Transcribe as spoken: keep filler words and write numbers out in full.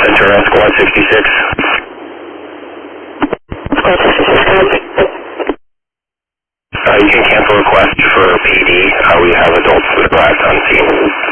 Ventura, Squad sixty-six. Squad sixty-six, good. Uh, you can cancel request for P D. Uh, we have adults that arrived on scene.